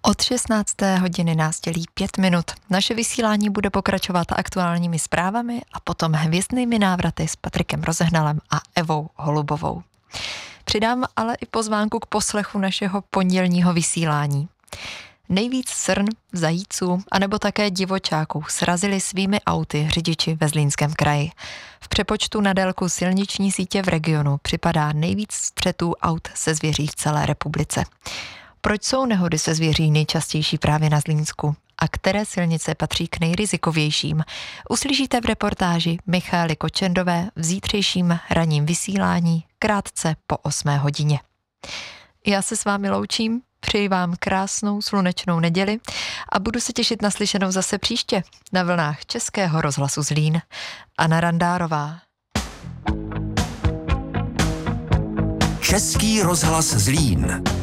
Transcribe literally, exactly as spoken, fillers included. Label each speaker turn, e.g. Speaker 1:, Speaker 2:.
Speaker 1: Od šestnácté hodiny nás dělí pět minut. Naše vysílání bude pokračovat aktuálními zprávami a potom hvězdnými návraty s Patrikem Rozehnalem a Evou Holubovou. Přidám ale i pozvánku k poslechu našeho pondělního vysílání. Nejvíc srn, zajíců anebo také divočáků srazili svými auty řidiči ve Zlínském kraji. V přepočtu na délku silniční sítě v regionu připadá nejvíc střetů aut se zvěří v celé republice. Proč jsou nehody se zvěří nejčastější právě na Zlínsku a které silnice patří k nejrizikovějším, uslyšíte v reportáži Michaely Kočendové v zítřejším ranním vysílání krátce po osmé hodině. Já se s vámi loučím, přeji vám krásnou slunečnou neděli a budu se těšit na slyšenou zase příště na vlnách Českého rozhlasu Zlín. Anna Randárová.
Speaker 2: Český rozhlas Zlín.